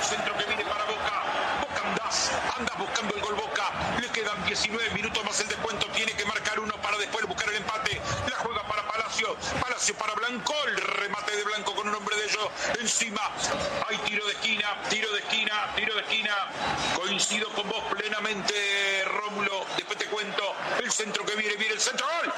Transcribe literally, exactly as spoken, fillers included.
centro que viene para Boca. Boca andás, andás buscando el gol Boca. Le quedan diecinueve minutos más el descuento. Tiene que marcar uno para después buscar el empate. La juega para Palacio. Palacio para Blanco. El remate de Blanco con un hombre de ellos encima. Hay tiro de esquina, tiro de esquina, tiro de esquina. Coincido con vos plenamente, Rómulo. Después te cuento. El centro que viene, viene el centro. ¡Gol!